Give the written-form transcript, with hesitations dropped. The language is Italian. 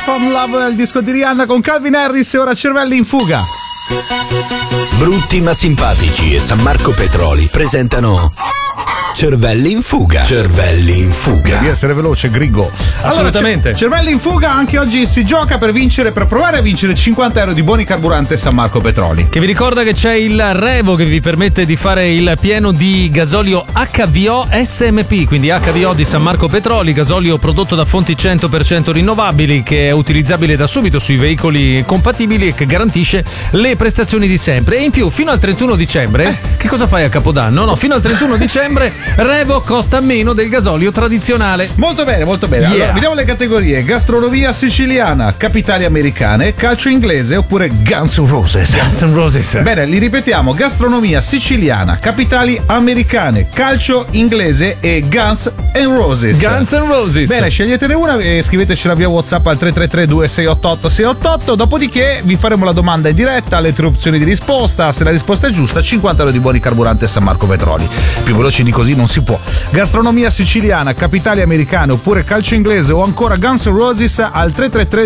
From Love, il disco di Rihanna con Calvin Harris e ora Cervelli in fuga. Brutti ma simpatici e San Marco Petroli presentano Cervelli in fuga. Cervelli in fuga. Devi essere veloce, Griggo. Assolutamente. Allora, Cervelli in fuga, anche oggi si gioca per provare a vincere 50 euro di buoni carburante San Marco Petroli. Che vi ricorda che c'è il Revo che vi permette di fare il pieno di gasolio HVO SMP, quindi HVO di San Marco Petroli, gasolio prodotto da fonti 100% rinnovabili, che è utilizzabile da subito sui veicoli compatibili e che garantisce le prestazioni di sempre. E in più, fino al 31 dicembre, che cosa fai a Capodanno? No, fino al 31 dicembre Revo costa meno del gasolio tradizionale. Molto bene, molto bene. Allora, vediamo le categorie: gastronomia siciliana, capitali americane, calcio inglese oppure Guns N' Roses. Guns N' Roses. Bene, li ripetiamo: gastronomia siciliana, capitali americane, calcio inglese e Guns N' Roses. Guns N' Roses. Bene, sceglietene una e scrivetecela via WhatsApp al 333-2688-688. Dopodiché vi faremo la domanda in diretta, le 3 opzioni di risposta. Se la risposta è giusta, 50 euro di buoni carburante San Marco Petroli. Più veloci di così non si può. Gastronomia siciliana, capitali americane oppure calcio inglese o ancora Guns N' Roses al 333